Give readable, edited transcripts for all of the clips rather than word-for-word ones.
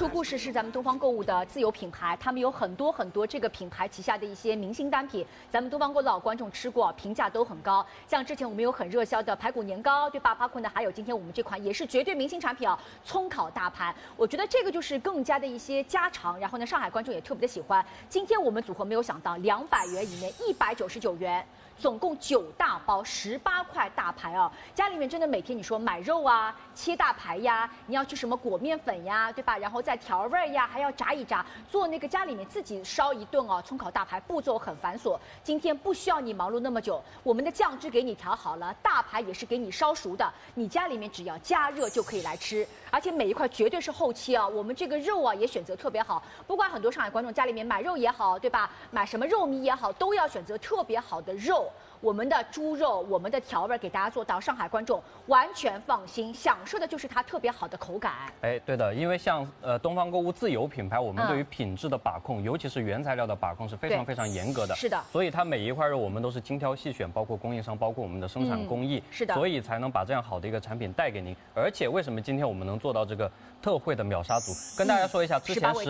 厨故事是咱们东方购物的自有品牌，他们有很多这个品牌旗下的一些明星单品，咱们东方购物老观众吃过，评价都很高。像之前我们有很热销的排骨年糕，对吧？包括呢还有今天我们这款也是绝对明星产品啊，葱烤大盘。我觉得这个就是更加的一些家常，然后呢上海观众也特别的喜欢。今天我们组合没有想到200元以内199元。总共9大包，18块大排啊！家里面真的每天你说买肉啊、切大排呀，你要去什么裹面粉呀，对吧？然后再调味呀，还要炸一炸，做那个家里面自己烧一顿哦。葱烤大排步骤很繁琐，今天不需要你忙碌那么久，我们的酱汁给你调好了，大排也是给你烧熟的，你家里面只要加热就可以来吃，而且每一块绝对是厚切啊。我们这个肉啊也选择特别好，不管很多上海观众家里面买肉也好，对吧？买什么肉糜也好，都要选择特别好的肉。我们的猪肉，我们的调味给大家做到，上海观众完全放心，享受的就是它特别好的口感。 哎，对的，因为像东方购物自有品牌，我们对于品质的把控，尤其是原材料的把控是非常严格的。 是的， 所以它每一块肉我们都是精挑细选，包括供应商，包括我们的生产工艺。 是的， 所以才能把这样好的一个产品带给您。而且为什么今天我们能做到这个特惠的秒杀组？跟大家说一下，之前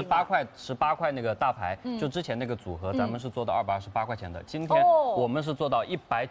18块那个大排，就之前那个组合，咱们是做到228块钱的。今天我们是做到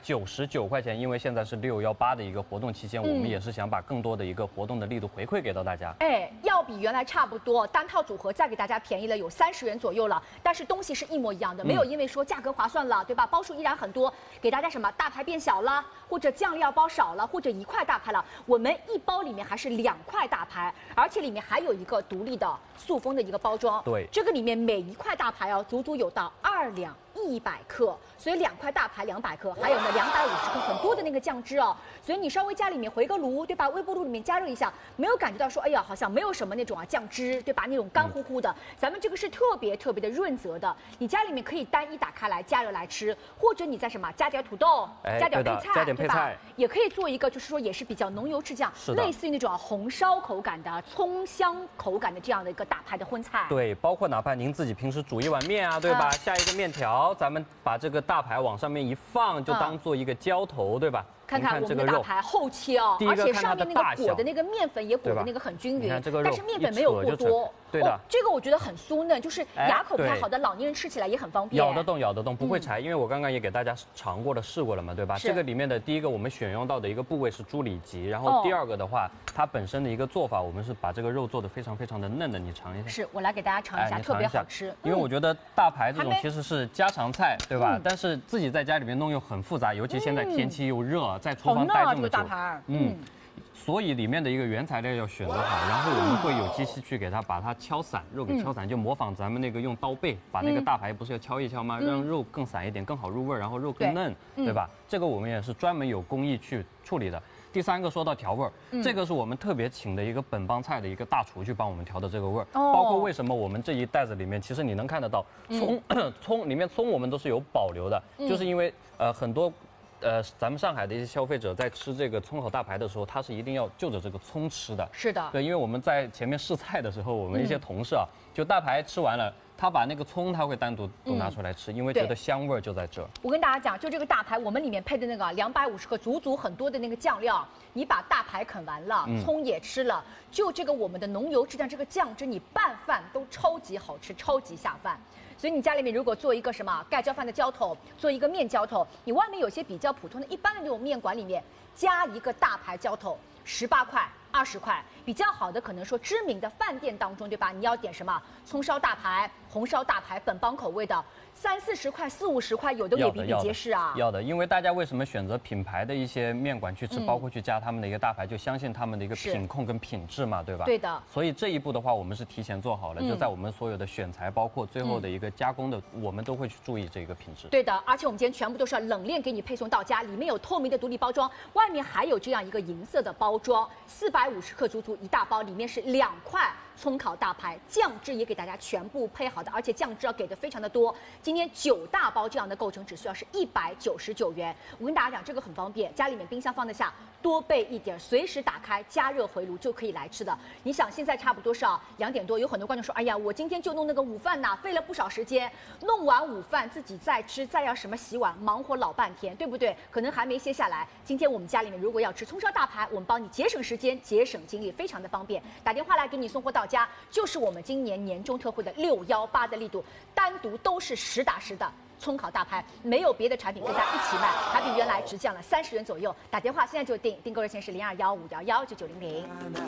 199块钱，因为现在是618的一个活动期间，我们也是想把更多的一个活动的力度回馈给到大家。 哎，要比原来差不多，单套组合再给大家便宜了有30元左右了，但是东西是一模一样的，没有因为说价格划算了，对吧？包数依然很多，给大家什么大排变小了，或者酱料包少了，或者1块大排了，我们一包里面还是2块大排，而且里面还有一个独立的塑封的一个包装。 对， 这个里面每一块大排哦，足足有到2两100克，所以2块大排200克，还有呢250克，很多的那个酱汁哦，所以你稍微家里面回个炉，对吧？微波炉里面加热一下，没有感觉到说，哎呀，好像没有什么那种酱汁，对吧？那种干乎乎的，咱们这个是特别的润泽的，你家里面可以单一打开来加热来吃，或者你在什么加点土豆，加点配菜， 对吧？ 也可以做一个，就是说也是比较浓油赤酱，类似于那种红烧口感的、葱香口感的这样的一个大排的荤菜。 对，包括哪怕您自己平时煮一碗面啊，对吧？下一个面条，咱们把这个大排往上面一放，就当做一个浇头，对吧？ 看看我们的大排厚切哦，而且上面那个裹的那个面粉也裹的那个很均匀，但是面粉没有过多。 对的， 这个我觉得很酥嫩，就是牙口不太好的老年人吃起来也很方便。 咬得动，不会柴。因为我刚刚也给大家尝过了、试过了嘛，对吧？这个里面的第一个我们选用到的一个部位是猪里脊，然后第二个的话，它本身的一个做法，我们是把这个肉做的非常的嫩的，你尝一下。 是我来给大家尝一下，特别好吃。 因为我觉得大排这种其实是家常菜，对吧？但是自己在家里面弄又很复杂，尤其现在天气又热，在厨房待这么久，所以里面的一个原材料要选择好，然后我们会有机器去给它把它敲散，肉给敲散，就模仿咱们那个用刀背把那个大排不是要敲一敲吗？让肉更散一点，更好入味，然后肉更嫩，对吧？这个我们也是专门有工艺去处理的。第三个说到调味儿，这个是我们特别请的一个本帮菜的一个大厨去帮我们调的这个味儿，包括为什么我们这一袋子里面，其实你能看得到葱里面葱我们都是有保留的，就是因为很多。咱们上海的一些消费者在吃这个葱烤大排的时候，他是一定要就着这个葱吃的。 是的， 对，因为我们在前面试菜的时候，我们一些同事啊，就大排吃完了，他把那个葱他会单独都拿出来吃，因为觉得香味就在这。 我跟大家讲，就这个大排，我们里面配的那个250克，足很多的那个酱料，你把大排啃完了，葱也吃了，就这个我们的浓油赤酱这个酱汁，你拌饭都超级好吃，超级下饭。所以你家里面如果做一个什么盖浇饭的浇头，做一个面浇头，你外面有些比较普通的一般的那种面馆里面加一个大排浇头，18块、20块，比较好的可能说知名的饭店当中，对吧？你要点什么葱烧大排、红烧大排，本帮口味的，30-40块、40-50块，有的也比比皆是啊。 要的，因为大家为什么选择品牌的一些面馆去吃，包括去加他们的一个大排，就相信他们的一个品控跟品质嘛，对吧？ 对的。 所以这一步的话，我们是提前做好了，就在我们所有的选材，包括最后的一个加工的，我们都会去注意这个品质。 对的，而且我们今天全部都是要冷链给你配送到家，里面有透明的独立包装，外面还有这样一个银色的包装，450克足一大包，里面是2块葱烤大排，酱汁也给大家全部配好的，而且酱汁要给的非常的多。今天9大包这样的构成只需要是199元。我跟大家讲，这个很方便，家里面冰箱放得下，多备一点，随时打开加热回炉就可以来吃的。你想现在差不多是2点多，有很多观众说，哎呀，我今天就弄那个午饭呐，费了不少时间，弄完午饭自己再吃，再要什么洗碗，忙活老半天，对不对？可能还没歇下来。今天我们家里面如果要吃葱烧大排，我们帮你节省时间、节省精力，非常的方便，打电话来给你送货到家。 价，就是我们今年年终特惠的618的力度，单独都是实打实的葱烤大排，没有别的产品跟它一起卖，还比原来直降了30元左右。打电话现在就订，订购热线是0215119900。